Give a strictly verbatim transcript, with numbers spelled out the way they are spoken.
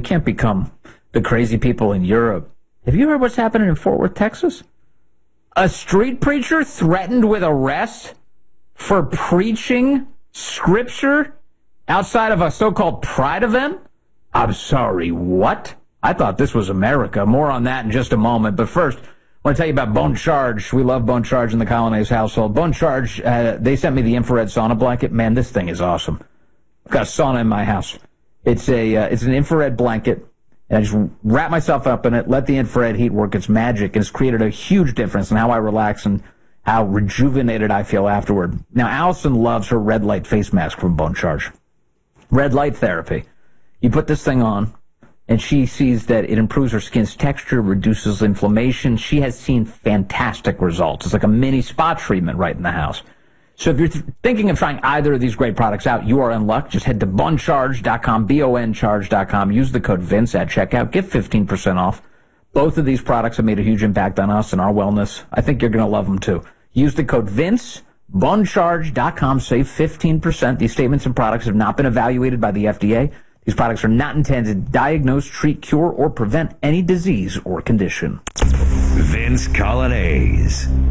can't become the crazy people in Europe. Have you heard what's happening in Fort Worth, Texas? A street preacher threatened with arrest for preaching scripture outside of a so-called pride event? I'm sorry, what? I thought this was America. More on that in just a moment. But first, I want to tell you about Bone Charge. We love Bone Charge in the Colonnese household. Bone Charge, uh, they sent me the infrared sauna blanket. Man, this thing is awesome. I've got a sauna in my house. It's a uh, it's an infrared blanket. And I just wrap myself up in it, let the infrared heat work its magic, and it's created a huge difference in how I relax and how rejuvenated I feel afterward. Now, Allison loves her red light face mask from Bone Charge. Red light therapy. You put this thing on, and she sees that it improves her skin's texture, reduces inflammation. She has seen fantastic results. It's like a mini spa treatment right in the house. So if you're th- thinking of trying either of these great products out, you are in luck. Just head to boncharge dot com, B O N charge dot com. Use the code Vince at checkout. Get fifteen percent off. Both of these products have made a huge impact on us and our wellness. I think you're going to love them, too. Use the code Vince, boncharge dot com. Save fifteen percent. These statements and products have not been evaluated by the F D A. These products are not intended to diagnose, treat, cure, or prevent any disease or condition. Vince Colonnese.